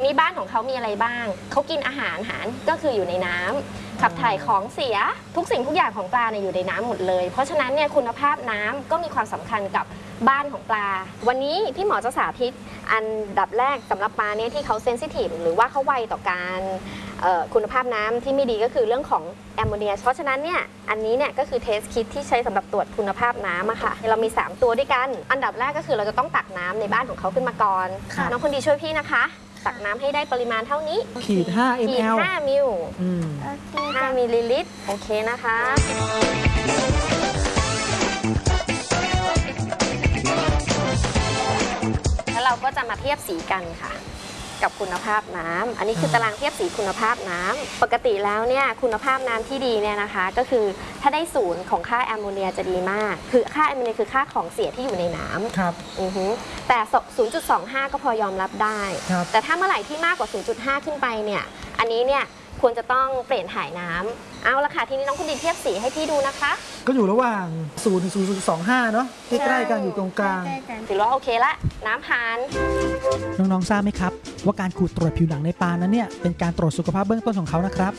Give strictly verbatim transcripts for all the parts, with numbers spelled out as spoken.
นี้บ้านของเขามีอะไรบ้างเขากินอาหารอาหารก็คืออยู่ในน้ำขับถ่ายของเสียทุกสิ่งทุกอย่างของปลาเนี่ยอยู่ในน้ำหมดเลยเพราะฉะนั้นเนี่ยคุณภาพน้ำก็มีความสำคัญกับบ้านของปลาวันนี้พี่หมอจะสาธิตอันดับแรกสำหรับปลาเนี่ยที่เขาเซนซิทีฟหรือว่าเขาไวต่อการคุณภาพน้ำที่ไม่ดีก็คือเรื่องของแอมโมเนียเพราะฉะนั้นเนี่ยอันนี้เนี่ยก็คือเทสคิดที่ใช้สำหรับตรวจคุณภาพน้ำอะค่ะเรามีสามตัวด้วยกันอันดับแรกก็คือเราจะต้องตักน้ำในบ้านของเขาขึ้นมาก่อนน้องคนดีช่วยพี่นะคะตักน้ำให้ได้ปริมาณเท่านี้ขีดห้า มลขีดห้ามิลห้ามิลลิลิตรโอเคนะคะแล้วเราก็จะมาเทียบสีกันค่ะกับคุณภาพน้ำอันนี้คือตารางเทียบสีคุณภาพน้ำปกติแล้วเนี่ยคุณภาพน้ำที่ดีเนี่ยนะคะก็คือถ้าได้ศูนย์ของค่าแอมโมเนียจะดีมากคือค่าแอมโมเนียคือค่าของเสียที่อยู่ในน้ำครับอือฮึแต่ ศูนย์จุดสองห้า ก็พอยอมรับได้แต่ถ้าเมื่อไหร่ที่มากกว่า ศูนย์จุดห้า ขึ้นไปเนี่ยอันนี้เนี่ยควรจะต้องเปลี่ยนถ่ายน้ำเอาละค่ะทีนี้น้องคุณดินเทียบสีให้พี่ดูนะคะก็อยู่ระหว่างศูนย์ถึง ศูนย์จุดสองห้า เนาะใกล้ๆกันอยู่ตรงกลางถือว่าโอเคละน้ำผ่านน้องๆทราบไหมครับว่าการขูดตรวจผิวหนังในปลานั้นเนี่ยเป็นการตรวจสุขภาพเบื้องต้นของเขานะครับ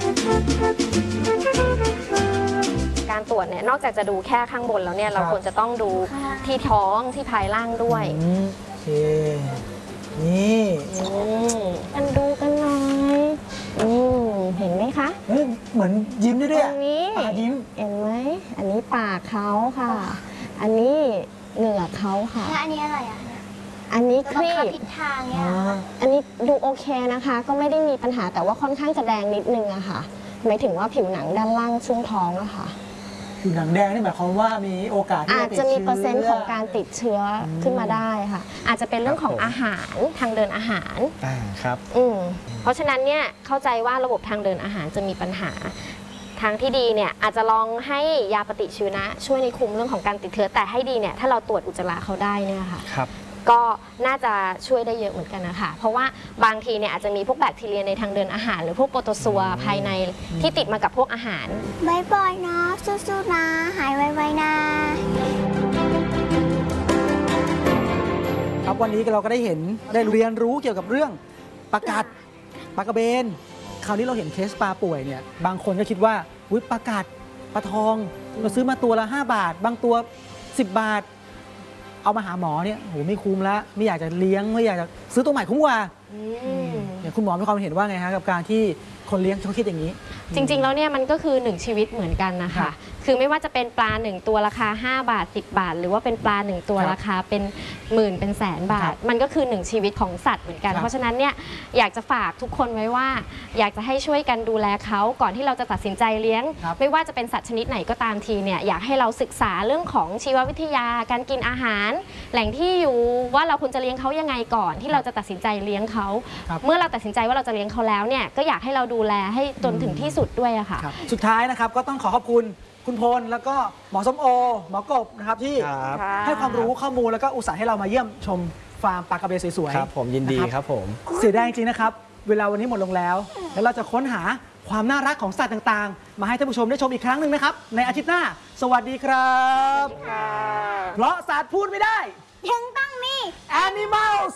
การตรวจเนี่ยนอกจากจะดูแค่ข้างบนแล้วเนี่ยเราควรจะต้องดูที่ท้องที่ภายล่างด้วยโอเคนี่กันดูกันหน่อยเห็นไหมคะเหมือนยิ้มด้วยด้วยอันนี้ยิ้มเห็นไหมอันนี้ปากเขาค่ะอันนี้เหงือกเขาค่ะแล้วอันนี้อะไรอ่ะอันนี้ครีบทิศทางเนี่ยอันนี้ดูโอเคนะคะก็ไม่ได้มีปัญหาแต่ว่าค่อนข้างจะแดงนิดนึงอะค่ะหมายถึงว่าผิวหนังด้านล่างช่วงท้องอะค่ะผิวหนังแดงนี่หมายความว่ามีโอกาสที่อาจจะมีเปอร์เซ็นต์ของการติดเชื้อขึ้นมาได้ค่ะอาจจะเป็นเรื่องของอาหารทางเดินอาหารอ่าครับอืมเพราะฉะนั้นเนี่ยเข้าใจว่าระบบทางเดินอาหารจะมีปัญหาทางที่ดีเนี่ยอาจจะลองให้ยาปฏิชีวนะช่วยในคุมเรื่องของการติดเชื้อแต่ให้ดีเนี่ยถ้าเราตรวจอุจจาระเขาได้เนี่ยค่ะครับก็น่าจะช่วยได้เยอะเหมือนกันนะคะเพราะว่าบางทีเนี่ยอาจจะมีพวกแบคทีเรียในทางเดินอาหารหรือพวกโปรโตซัวภายในที่ติดมากับพวกอาหารบ่อยๆนะสู้ๆนะหายไวๆนะครับวันนี้เราก็ได้เห็นได้เรียนรู้เกี่ยวกับเรื่องปลากัดปลากระเบนคราวนี้เราเห็นเคสปลาป่วยเนี่ยบางคนก็คิดว่าอุ๊ยปลากัดปลาทองเราซื้อมาตัวละห้าบาทบางตัวสิบบาทเอามาหาหมอเนี่ยโหไม่คุ้มแล้วไม่อยากจะเลี้ยงไม่อยากจะซื้อตัวใหม่คุ้มกว่าเนี่ยคุณหมอมีความเห็นว่าไงฮะกับการที่คนเลี้ยงเขาคิดอย่างนี้จริงๆแล้วเนี่ยมันก็คือหนึ่งชีวิตเหมือนกันนะคะคือไม่ว่าจะเป็นปลาหนึ่งตัวราคาห้าบาทสิบบาทหรือว่าเป็นปลาหนึ่งตัวราคาเป็นหมื่นเป็นแสนบาทมันก็คือหนึ่งชีวิตของสัตว์เหมือนกันเพราะฉะนั้นเนี่ยอยากจะฝากทุกคนไว้ว่าอยากจะให้ช่วยกันดูแลเขาก่อนที่เราจะตัดสินใจเลี้ยงไม่ว่าจะเป็นสัตว์ชนิดไหนก็ตามทีเนี่ยอยากให้เราศึกษาเรื่องของชีววิทยาการกินอาหารแหล่งที่อยู่ว่าเราควรจะเลี้ยงเขายังไงก่อนที่เราจะตัดสินใจเลี้ยงเขาเมื่อเราตัดสินใจว่าเราจะเลี้ยงเขาแล้วเนี่ยก็อยากให้เราดูแลให้จนถึงที่สุดด้วยอะค่ะสุดท้ายนะครับก็ต้องขอขอบคุณคุณพลแล้วก็หมอส้มโอหมอกบนะครับที่ให้ความรู้ข้อมูลแล้วก็อุตส่าห์ให้เรามาเยี่ยมชมฟาร์มปลากระเบนสวยๆครับผมยินดีครับผมเสียดายจริงๆนะครับเวลาวันนี้หมดลงแล้วแล้วเราจะค้นหาความน่ารักของสัตว์ต่างๆมาให้ท่านผู้ชมได้ชมอีกครั้งหนึ่งนะครับในอาทิตย์หน้าสวัสดีครับเพราะสัตว์พูดไม่ได้ยังต้องมี Animals